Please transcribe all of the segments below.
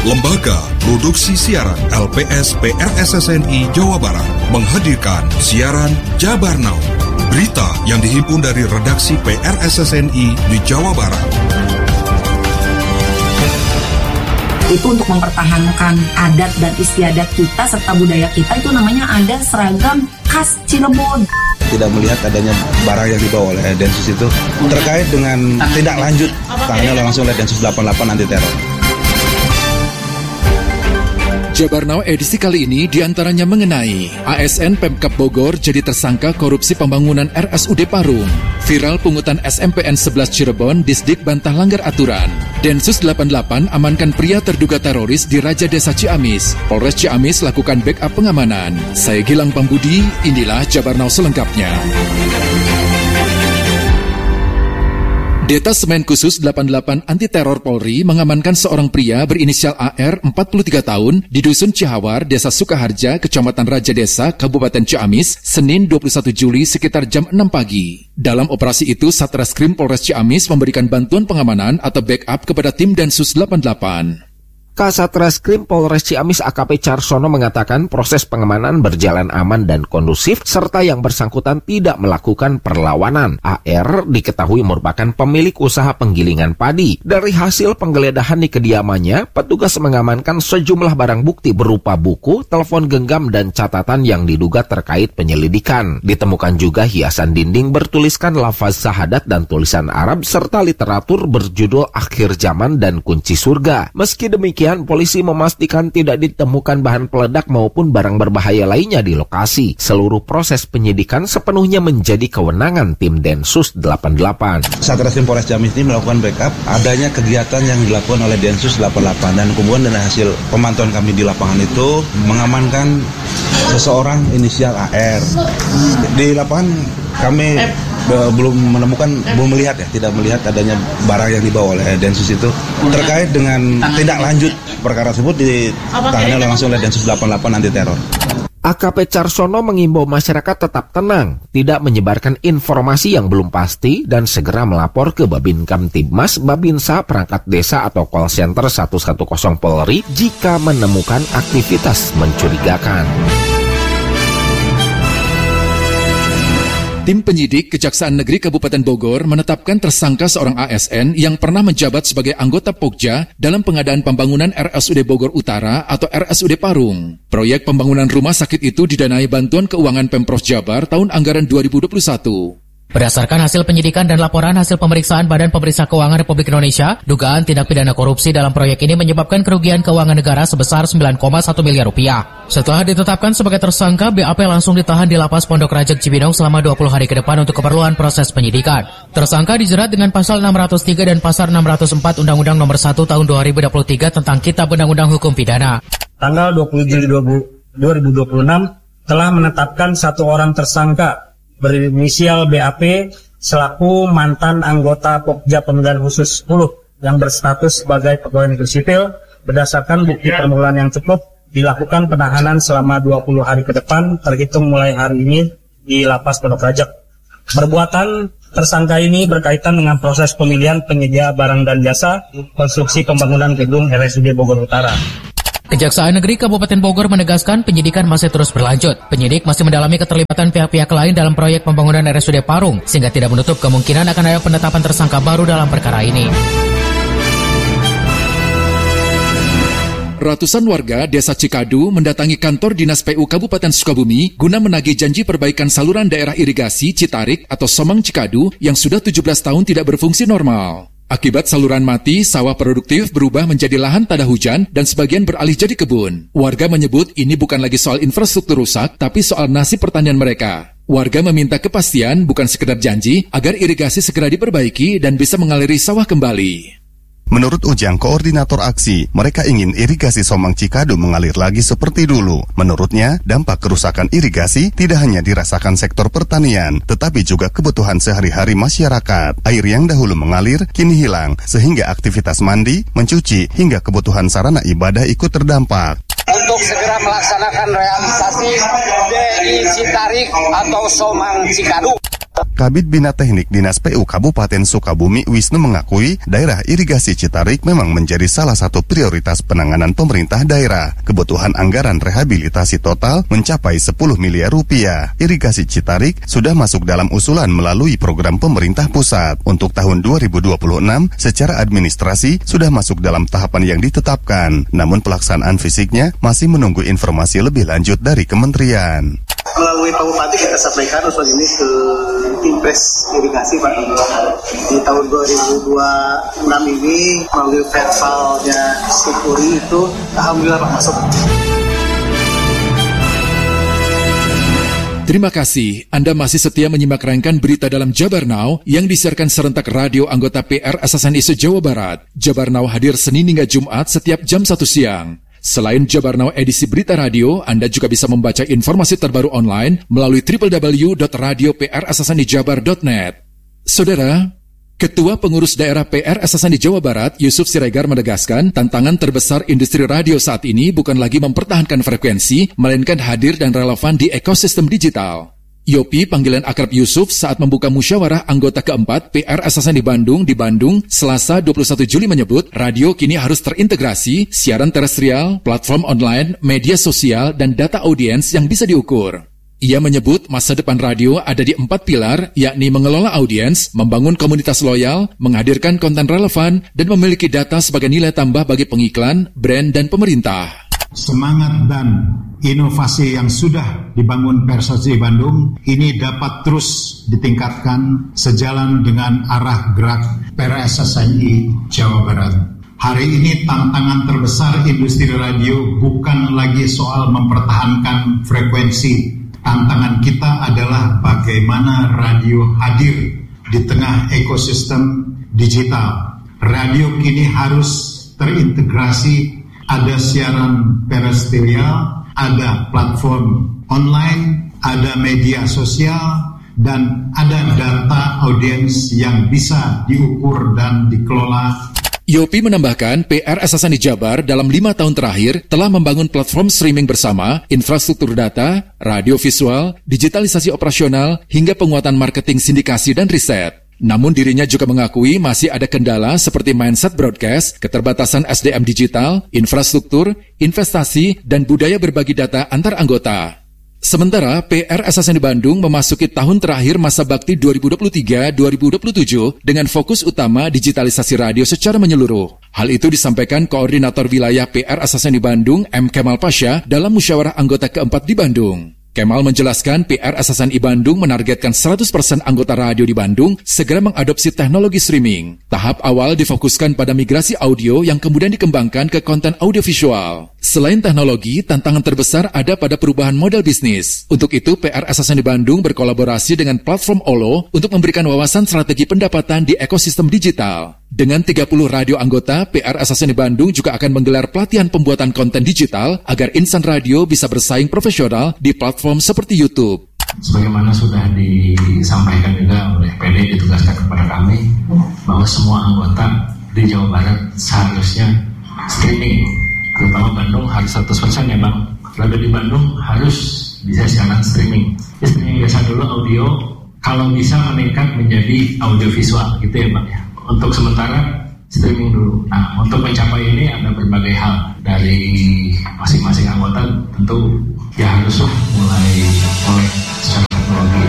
Lembaga Produksi Siaran LPS PRSSNI Jawa Barat menghadirkan siaran Jabar Now, berita yang dihimpun dari redaksi PRSSNI di Jawa Barat. Itu untuk mempertahankan adat dan istiadat kita serta budaya kita, itu namanya ada seragam khas Cirebon. Tidak melihat adanya barang yang dibawa oleh Densus itu terkait dengan tindak lanjut tangani langsung oleh Densus 88 anti teror. Jabar Now edisi kali ini diantaranya mengenai ASN Pemkab Bogor jadi tersangka korupsi pembangunan RSUD Parung, viral pungutan SMPN 11 Cirebon, Disdik bantah langgar aturan, Densus 88 amankan pria terduga teroris di Raja Desa Ciamis, Polres Ciamis lakukan backup pengamanan. Saya Gilang Pambudi, inilah Jabar Now selengkapnya. Detasemen Khusus 88 Anti Teror Polri mengamankan seorang pria berinisial AR 43 tahun di Dusun Cihawar, Desa Sukaharja, Kecamatan Raja Desa, Kabupaten Ciamis, Senin 21 Juli sekitar jam 6 pagi. Dalam operasi itu, Satreskrim Polres Ciamis memberikan bantuan pengamanan atau backup kepada tim Densus 88. Kasatreskrim Polres Ciamis AKP Carsono mengatakan proses pengamanan berjalan aman dan kondusif serta yang bersangkutan tidak melakukan perlawanan. AR diketahui merupakan pemilik usaha penggilingan padi. Dari hasil penggeledahan di kediamannya, petugas mengamankan sejumlah barang bukti berupa buku, telepon genggam dan catatan yang diduga terkait penyelidikan. Ditemukan juga hiasan dinding bertuliskan lafaz syahadat dan tulisan Arab serta literatur berjudul Akhir Zaman dan Kunci Surga. Meski demikian, polisi memastikan tidak ditemukan bahan peledak maupun barang berbahaya lainnya di lokasi. Seluruh proses penyidikan sepenuhnya menjadi kewenangan tim Densus 88. Satreskrim Polres Ciamis ini melakukan backup adanya kegiatan yang dilakukan oleh Densus 88 dan kemudian dari hasil pemantauan kami di lapangan itu mengamankan seseorang inisial AR. Di lapangan kami belum tidak melihat adanya barang yang dibawa oleh Densus itu terkait dengan tindak lanjut perkara tersebut ditangani langsung oleh Densus 88 anti teror. AKP Carsono mengimbau masyarakat tetap tenang, tidak menyebarkan informasi yang belum pasti dan segera melapor ke Babin Kamtibmas, Babinsa, perangkat desa atau call center 110 Polri jika menemukan aktivitas mencurigakan. Tim penyidik Kejaksaan Negeri Kabupaten Bogor menetapkan tersangka seorang ASN yang pernah menjabat sebagai anggota Pokja dalam pengadaan pembangunan RSUD Bogor Utara atau RSUD Parung. Proyek pembangunan rumah sakit itu didanai bantuan keuangan Pemprov Jabar tahun anggaran 2021. Berdasarkan hasil penyidikan dan laporan hasil pemeriksaan Badan Pemeriksa Keuangan Republik Indonesia, dugaan tindak pidana korupsi dalam proyek ini menyebabkan kerugian keuangan negara sebesar 9,1 miliar rupiah. Setelah ditetapkan sebagai tersangka, BAP langsung ditahan di Lapas Pondok Rajek Cibinong selama 20 hari ke depan untuk keperluan proses penyidikan. Tersangka dijerat dengan pasal 603 dan pasal 604 Undang-Undang Nomor 1 Tahun 2023 tentang Kitab Undang-Undang Hukum Pidana. Tanggal 20 Juli 2026 telah menetapkan satu orang tersangka berinisial BAP selaku mantan anggota Pokja Pemilihan Khusus 10 yang berstatus sebagai pegawai negeri sipil. Berdasarkan bukti permulaan yang cukup, dilakukan penahanan selama 20 hari ke depan terhitung mulai hari ini di Lapas Pondok Rajek. Perbuatan tersangka ini berkaitan dengan proses pemilihan penyedia barang dan jasa konstruksi pembangunan gedung RSUD Bogor Utara. Kejaksaan Negeri Kabupaten Bogor menegaskan penyidikan masih terus berlanjut. Penyidik masih mendalami keterlibatan pihak-pihak lain dalam proyek pembangunan RSUD Parung, sehingga tidak menutup kemungkinan akan ada penetapan tersangka baru dalam perkara ini. Ratusan warga Desa Cikadu mendatangi kantor Dinas PU Kabupaten Sukabumi guna menagih janji perbaikan saluran daerah irigasi Citarik atau Somang Cikadu yang sudah 17 tahun tidak berfungsi normal. Akibat saluran mati, sawah produktif berubah menjadi lahan tada hujan dan sebagian beralih jadi kebun. Warga menyebut ini bukan lagi soal infrastruktur rusak, tapi soal nasib pertanian mereka. Warga meminta kepastian, bukan sekedar janji, agar irigasi segera diperbaiki dan bisa mengaliri sawah kembali. Menurut Ujang, koordinator aksi, mereka ingin irigasi Somang Cikadu mengalir lagi seperti dulu. Menurutnya, dampak kerusakan irigasi tidak hanya dirasakan sektor pertanian, tetapi juga kebutuhan sehari-hari masyarakat. Air yang dahulu mengalir, kini hilang, sehingga aktivitas mandi, mencuci, hingga kebutuhan sarana ibadah ikut terdampak. Untuk segera melaksanakan realisasi DI Citarik atau Somang Cikadu. Kabid Bina Teknik Dinas PU Kabupaten Sukabumi Wisnu mengakui daerah irigasi Citarik memang menjadi salah satu prioritas penanganan pemerintah daerah. Kebutuhan anggaran rehabilitasi total mencapai 10 miliar rupiah. Irigasi Citarik sudah masuk dalam usulan melalui program pemerintah pusat. Untuk tahun 2026, secara administrasi sudah masuk dalam tahapan yang ditetapkan. Namun pelaksanaan fisiknya masih menunggu informasi lebih lanjut dari kementerian. Melalui Pak Bupati kita sampaikan usul ini ke Impres Irigasi Pak. Di tahun 2026 ini melalui verbalnya Sikuri itu alhamdulillah Pak masuk. Terima kasih. Anda masih setia menyimak rangkaian berita dalam Jabar Now yang disiarkan serentak radio anggota PR SSNI se-Jawa Barat. Jabar Now hadir Senin hingga Jumat setiap jam 1 siang. Selain Jabar Now edisi berita radio, Anda juga bisa membaca informasi terbaru online melalui www.radioprssnijabar.net. Saudara, Ketua Pengurus Daerah PR SSNI Jawa Barat, Yusuf Siregar menegaskan, tantangan terbesar industri radio saat ini bukan lagi mempertahankan frekuensi, melainkan hadir dan relevan di ekosistem digital. Yopi, panggilan akrab Yusuf, saat membuka musyawarah anggota keempat PR SSNI di Bandung, Selasa 21 Juli menyebut, radio kini harus terintegrasi, siaran terestrial, platform online, media sosial, dan data audiens yang bisa diukur. Ia menyebut masa depan radio ada di 4 pilar, yakni mengelola audiens, membangun komunitas loyal, menghadirkan konten relevan, dan memiliki data sebagai nilai tambah bagi pengiklan, brand, dan pemerintah. Semangat dan inovasi yang sudah dibangun PRSSNI Bandung ini dapat terus ditingkatkan sejalan dengan arah gerak PRSSNI Jawa Barat. Hari ini tantangan terbesar industri radio bukan lagi soal mempertahankan frekuensi. Tantangan kita adalah bagaimana radio hadir di tengah ekosistem digital. Radio kini harus terintegrasi. Ada siaran terestrial, ada platform online, ada media sosial, dan ada data audiens yang bisa diukur dan dikelola. Yopi menambahkan, PR SSNI Jabar dalam 5 tahun terakhir telah membangun platform streaming bersama, infrastruktur data, radio visual, digitalisasi operasional, hingga penguatan marketing sindikasi dan riset. Namun dirinya juga mengakui masih ada kendala seperti mindset broadcast, keterbatasan SDM digital, infrastruktur, investasi, dan budaya berbagi data antar anggota. Sementara PR SSNI Bandung memasuki tahun terakhir masa bakti 2023-2027 dengan fokus utama digitalisasi radio secara menyeluruh. Hal itu disampaikan Koordinator Wilayah PR SSNI Bandung M. Kemal Pasha dalam musyawarah anggota keempat di Bandung. Kemal menjelaskan PR SSNI Bandung menargetkan 100% anggota radio di Bandung segera mengadopsi teknologi streaming. Tahap awal difokuskan pada migrasi audio yang kemudian dikembangkan ke konten audiovisual. Selain teknologi, tantangan terbesar ada pada perubahan model bisnis. Untuk itu, PR SSNI Bandung berkolaborasi dengan platform Olo untuk memberikan wawasan strategi pendapatan di ekosistem digital. Dengan 30 radio anggota, PR SSNI Bandung juga akan menggelar pelatihan pembuatan konten digital agar insan radio bisa bersaing profesional di platform seperti YouTube. Sebagaimana sudah disampaikan juga oleh PD ditugaskan kepada kami bahwa semua anggota di Jawa Barat seharusnya streaming, terutama Bandung harus 100% ya Bang. Radio di Bandung harus bisa siaran streaming. Streaming biasa dulu audio, kalau bisa meningkat menjadi audio visual gitu ya Bang ya. Untuk sementara streaming dulu. Nah, untuk mencapai ini ada berbagai hal dari masing-masing anggota, tentu ya harus mulai secara teknologi.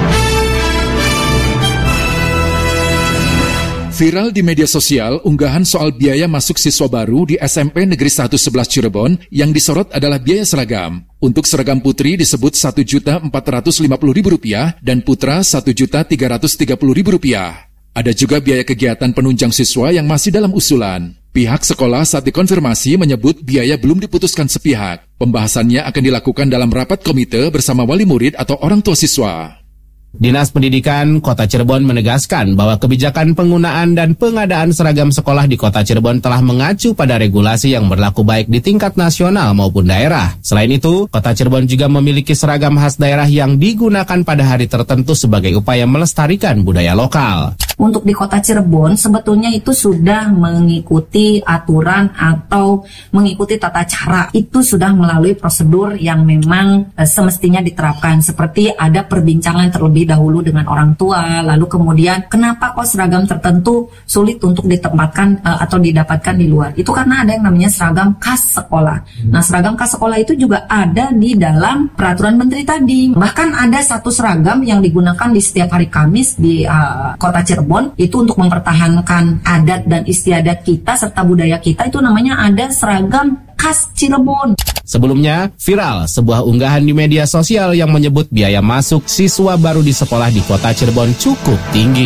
Viral di media sosial unggahan soal biaya masuk siswa baru di SMP Negeri 1 11 Cirebon yang disorot adalah biaya seragam. Untuk seragam putri disebut Rp1.450.000 dan putra Rp1.330.000. Ada juga biaya kegiatan penunjang siswa yang masih dalam usulan. Pihak sekolah saat dikonfirmasi menyebut biaya belum diputuskan sepihak. Pembahasannya akan dilakukan dalam rapat komite bersama wali murid atau orang tua siswa. Dinas Pendidikan Kota Cirebon menegaskan bahwa kebijakan penggunaan dan pengadaan seragam sekolah di Kota Cirebon telah mengacu pada regulasi yang berlaku baik di tingkat nasional maupun daerah. Selain itu, Kota Cirebon juga memiliki seragam khas daerah yang digunakan pada hari tertentu sebagai upaya melestarikan budaya lokal. Untuk di Kota Cirebon sebetulnya itu sudah mengikuti aturan atau mengikuti tata cara. Itu sudah melalui prosedur yang memang semestinya diterapkan, seperti ada perbincangan terlebih terlebih dahulu dengan orang tua, lalu kemudian kenapa kok seragam tertentu sulit untuk ditempatkan atau didapatkan di luar. Itu karena ada yang namanya seragam khas sekolah. Nah, seragam khas sekolah itu juga ada di dalam peraturan menteri tadi. Bahkan ada satu seragam yang digunakan di setiap hari Kamis di kota Cirebon, itu untuk mempertahankan adat dan istiadat kita serta budaya kita, itu namanya ada seragam khas Cirebon. Sebelumnya, viral sebuah unggahan di media sosial yang menyebut biaya masuk siswa baru di sekolah di kota Cirebon cukup tinggi.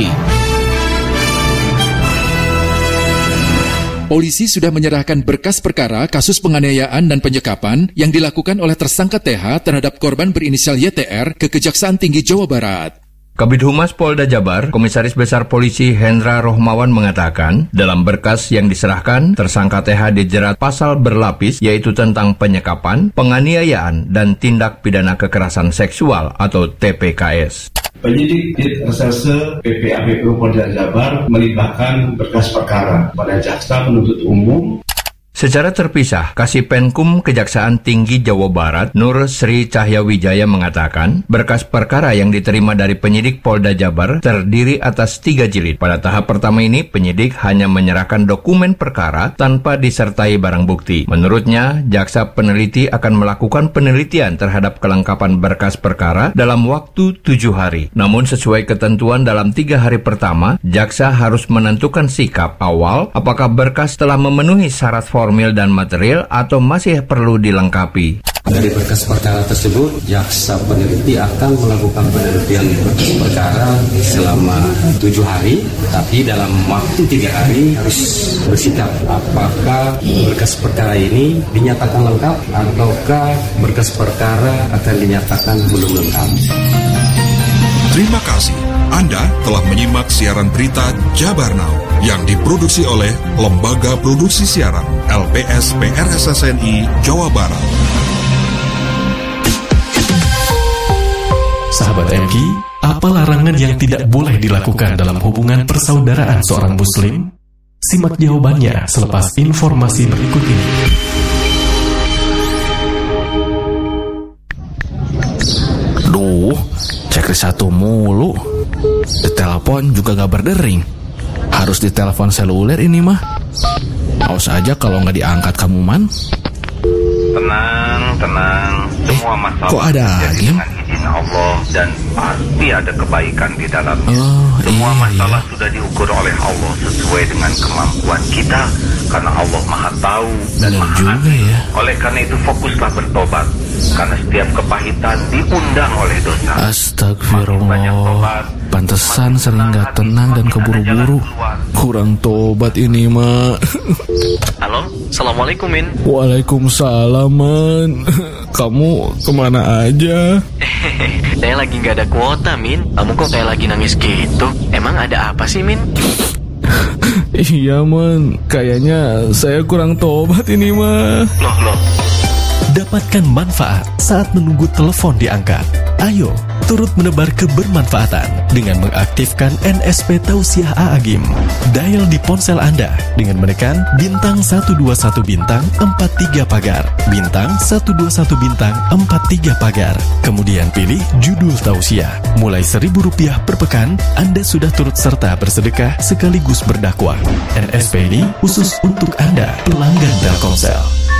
Polisi sudah menyerahkan berkas perkara kasus penganiayaan dan penyekapan yang dilakukan oleh tersangka TH terhadap korban berinisial YTR ke Kejaksaan Tinggi Jawa Barat. Kabid Humas Polda Jabar, Komisaris Besar Polisi Hendra Rohmawan mengatakan, dalam berkas yang diserahkan, tersangka TH dijerat pasal berlapis, yaitu tentang penyekapan, penganiayaan, dan tindak pidana kekerasan seksual atau TPKS. Penyidik Reserse PPAPPU Polda Jabar melimpahkan berkas perkara pada jaksa penuntut umum. Secara terpisah, Kasipenkum Kejaksaan Tinggi Jawa Barat, Nur Sri Cahyawijaya mengatakan, berkas perkara yang diterima dari penyidik Polda Jabar terdiri atas 3 jilid. Pada tahap pertama ini, penyidik hanya menyerahkan dokumen perkara tanpa disertai barang bukti. Menurutnya, jaksa peneliti akan melakukan penelitian terhadap kelengkapan berkas perkara dalam waktu 7 hari. Namun sesuai ketentuan dalam 3 hari pertama, jaksa harus menentukan sikap awal apakah berkas telah memenuhi syarat formil dan material atau masih perlu dilengkapi. Dari berkas perkara tersebut, jaksa peneliti akan melakukan penelitian berkas perkara selama 7 hari, tapi dalam waktu 3 hari harus bersikap apakah berkas perkara ini dinyatakan lengkap ataukah berkas perkara akan dinyatakan belum lengkap. Terima kasih. Anda telah menyimak siaran berita Jabar Now yang diproduksi oleh Lembaga Produksi Siaran LPS PRSSNI Jawa Barat. Sahabat MK, apa larangan yang tidak boleh dilakukan dalam hubungan persaudaraan seorang Muslim? Simak jawabannya selepas informasi berikut ini. Duh, checklist 1 mulu. Ditelepon juga gak berdering. Harus ditelepon seluler ini mah. Awas aja kalau gak diangkat kamu, Man. Tenang. Semua masalah kok ada dengan izin Allah dan pasti ada kebaikan di dalamnya. Semua masalah sudah diukur oleh Allah sesuai dengan kemampuan kita, karena Allah Maha Tahu dan Maha Adil. Oleh karena itu fokuslah bertobat, karena setiap kepahitan diundang oleh dosa. Astagfirullah. Pantesan sering gak tenang dan keburu-buru. Kurang tobat ini, Mak. Halo, Assalamualaikum, Min. Waalaikumsalam, Man. Kamu kemana aja? Saya lagi gak ada kuota, Min. Kamu kok kayak lagi nangis gitu? Emang ada apa sih, Min? Iya, Man. Kayaknya saya kurang tobat ini, mah. Loh. Dapatkan manfaat saat menunggu telepon diangkat. Ayo, turut menebar kebermanfaatan dengan mengaktifkan NSP Tausiah A'agim. Dial di ponsel Anda dengan menekan bintang 121 bintang 43 pagar, bintang 121 bintang 43 pagar. Kemudian pilih judul Tausiah. Mulai Rp1.000 per pekan, Anda sudah turut serta bersedekah sekaligus berdakwah. NSP ini khusus untuk Anda, pelanggan Telkomsel.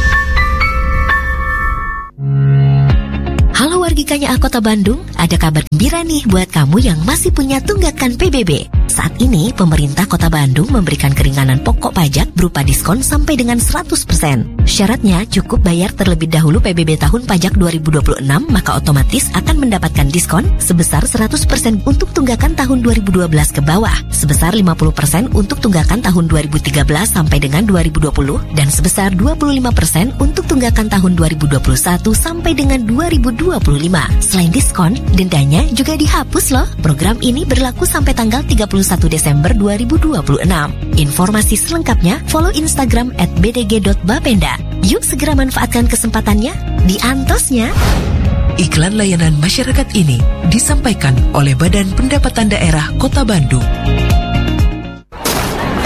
Halo wargikanya Kota Bandung, ada kabar gembira nih buat kamu yang masih punya tunggakan PBB. Saat ini, pemerintah Kota Bandung memberikan keringanan pokok pajak berupa diskon sampai dengan 100%. Syaratnya cukup bayar terlebih dahulu PBB tahun pajak 2026, maka otomatis akan mendapatkan diskon sebesar 100% untuk tunggakan tahun 2012 ke bawah, sebesar 50% untuk tunggakan tahun 2013 sampai dengan 2020, dan sebesar 25% untuk tunggakan tahun 2021 sampai dengan 2025. Selain diskon, dendanya juga dihapus loh. Program ini berlaku sampai tanggal 31 Desember 2026. Informasi selengkapnya follow Instagram @bdg.bapenda. Yuk segera manfaatkan kesempatannya di Antosnya. Iklan layanan masyarakat ini disampaikan oleh Badan Pendapatan Daerah Kota Bandung.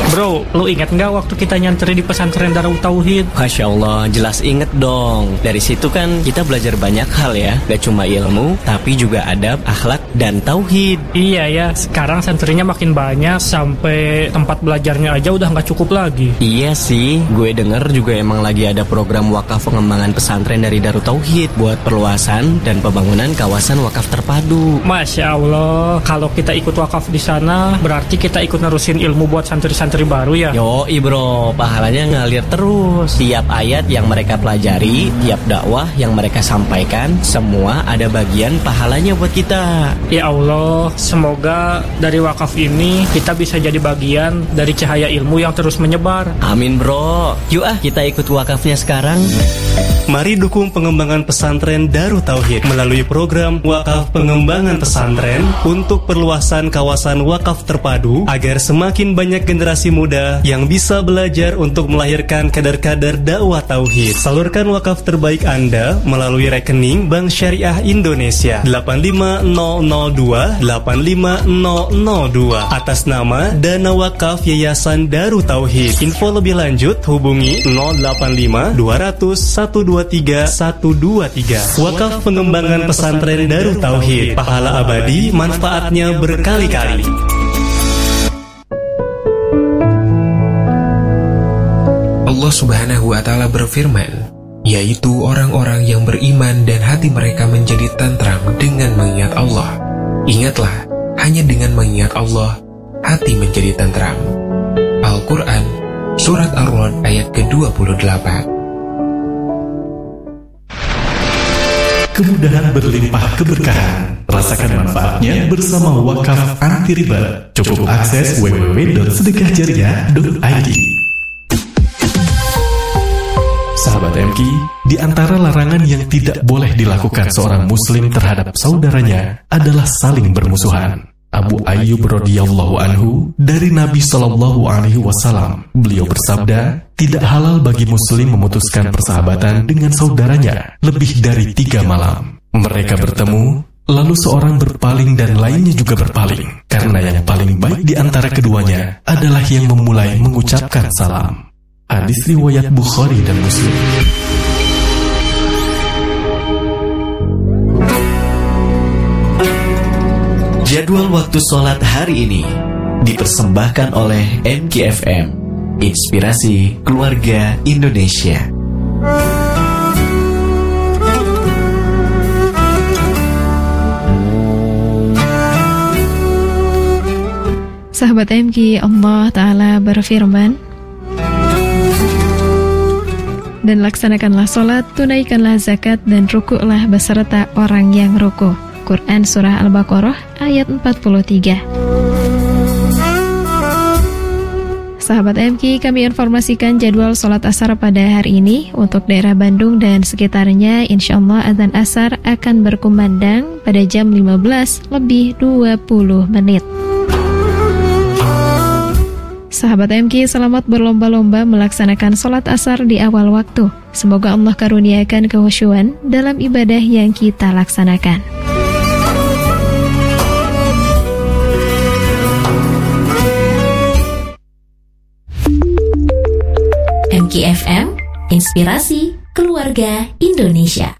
Bro, lu ingat nggak waktu kita nyantri di pesantren Darut Tauhid? Masya Allah, jelas inget dong. Dari situ kan kita belajar banyak hal ya. Gak cuma ilmu, tapi juga adab, akhlak, dan tauhid. Iya ya, sekarang santrinya makin banyak, sampai tempat belajarnya aja udah nggak cukup lagi. Iya sih, gue denger juga emang lagi ada program wakaf pengembangan pesantren dari Darut Tauhid buat perluasan dan pembangunan kawasan wakaf terpadu. Masya Allah, kalau kita ikut wakaf di sana, berarti kita ikut nerusin ilmu buat santri-santri baru ya? Yoi bro, pahalanya ngalir terus. Tiap ayat yang mereka pelajari, tiap dakwah yang mereka sampaikan, semua ada bagian pahalanya buat kita. Ya Allah, semoga dari wakaf ini kita bisa jadi bagian dari cahaya ilmu yang terus menyebar. Amin bro. Yuk kita ikut wakafnya sekarang. Mari dukung pengembangan pesantren Darut Tauhid melalui program Wakaf Pengembangan Pesantren untuk perluasan kawasan wakaf terpadu agar semakin banyak generasi muda yang bisa belajar untuk melahirkan kader-kader dakwah tauhid. Salurkan wakaf terbaik Anda melalui rekening Bank Syariah Indonesia 85002 atas nama Dana Wakaf Yayasan Darut Tauhid. Info lebih lanjut hubungi 085 200 123 123. Wakaf Pengembangan Pesantren Darut Tauhid, pahala abadi, manfaatnya berkali-kali. Allah Subhanahu wa Ta'ala berfirman, yaitu orang-orang yang beriman dan hati mereka menjadi tentram dengan mengingat Allah. Ingatlah, hanya dengan mengingat Allah, hati menjadi tentram. Al-Quran, Surat Ar-Ra'd ayat ke-28. Kemudahan berlimpah keberkahan. Rasakan manfaatnya bersama Wakaf Anti Riba. Cukup akses www.sedekahjariah.id. Sahabat MK, di antara larangan yang tidak boleh dilakukan seorang muslim terhadap saudaranya adalah saling bermusuhan. Abu Ayyub radhiyallahu anhu dari Nabi Shallallahu alaihi wasallam, beliau bersabda, tidak halal bagi muslim memutuskan persahabatan dengan saudaranya lebih dari 3 malam. Mereka bertemu, lalu seorang berpaling dan lainnya juga berpaling, karena yang paling baik di antara keduanya adalah yang memulai mengucapkan salam. Hadis riwayat Bukhari dan Muslim. Jadwal waktu sholat hari ini dipersembahkan oleh MKFM, Inspirasi Keluarga Indonesia. Sahabat MK, Allah Ta'ala berfirman, dan laksanakanlah sholat, tunaikanlah zakat, dan rukuklah beserta orang yang rukuk. Quran Surah Al-Baqarah ayat 43. Sahabat MK, kami informasikan jadwal sholat asar pada hari ini. Untuk daerah Bandung dan sekitarnya, insya Allah azan asar akan berkumandang pada jam 15:20. Sahabat MK, selamat berlomba-lomba melaksanakan sholat asar di awal waktu. Semoga Allah karuniakan kekhusyuan dalam ibadah yang kita laksanakan. MKFM, Inspirasi Keluarga Indonesia.